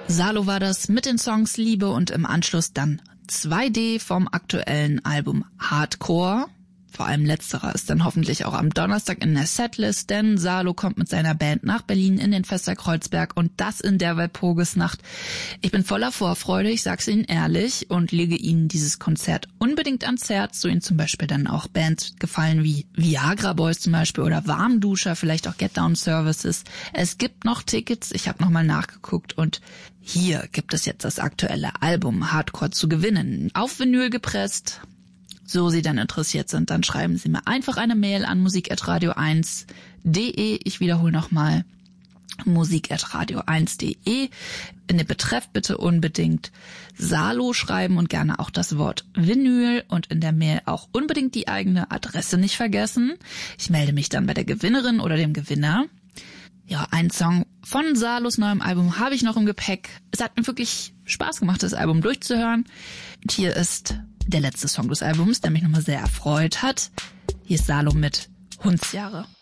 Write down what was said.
Salo war das mit den Songs Liebe und im Anschluss dann 2D vom aktuellen Album Hardcore. Vor allem letzterer ist dann hoffentlich auch am Donnerstag in der Setlist, denn Salo kommt mit seiner Band nach Berlin in den Fester Kreuzberg und das in der Walpurgisnacht. Ich bin voller Vorfreude, ich sag's Ihnen ehrlich und lege Ihnen dieses Konzert unbedingt ans Herz, so Ihnen zum Beispiel dann auch Bands gefallen wie Viagra Boys zum Beispiel oder Warmduscher, vielleicht auch Get Down Services. Es gibt noch Tickets, ich habe nochmal nachgeguckt und hier gibt es jetzt das aktuelle Album Hardcore zu gewinnen. Auf Vinyl gepresst. So Sie dann interessiert sind, dann schreiben Sie mir einfach eine Mail an musik@radio1.de. Ich wiederhole nochmal, musik@radio1.de. In den Betreff bitte unbedingt Salo schreiben und gerne auch das Wort Vinyl und in der Mail auch unbedingt die eigene Adresse nicht vergessen. Ich melde mich dann bei der Gewinnerin oder dem Gewinner. Ja, einen Song von Salos neuem Album habe ich noch im Gepäck. Es hat mir wirklich Spaß gemacht, das Album durchzuhören. Und hier ist der letzte Song des Albums, der mich nochmal sehr erfreut hat. Hier ist Salo mit Hundsjahre.